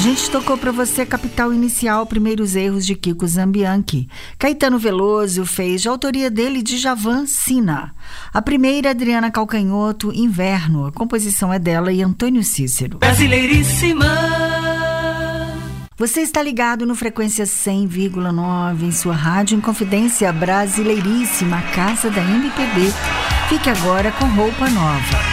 gente tocou para você Capital Inicial, Primeiros Erros de Kiko Zambianchi. Caetano Veloso fez de autoria dele Djavan, Sina. A primeira, Adriana Calcanhoto, Inverno. A composição é dela e Antônio Cícero. Brasileiríssima. Você está ligado no Frequência 100,9 em sua rádio Inconfidência Brasileiríssima, a casa da MPB. Fique agora com Roupa Nova.